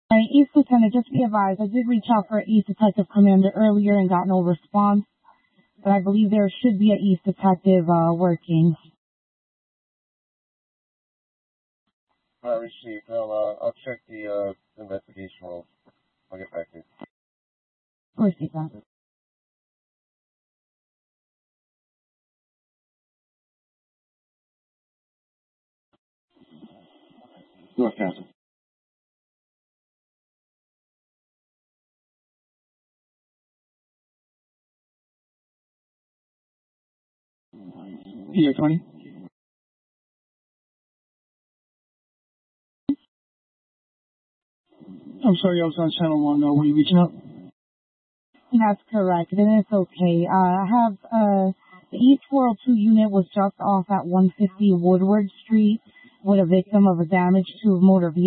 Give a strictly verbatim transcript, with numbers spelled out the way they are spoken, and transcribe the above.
All right, East Lieutenant, just be advised, I did reach out for East Detective Commander earlier and got no response, but I believe there should be an East Detective uh, working. I received. I'll, uh, I'll check the uh, investigation rules. I'll get back to you. Receive that. North Castle. P O twenty. I'm sorry, I was on channel one. Uh, were you reaching out? That's correct, and it's okay. Uh, I have, uh, the East four oh two unit was just off at one fifty Woodward Street with a victim of a damage to a motor vehicle.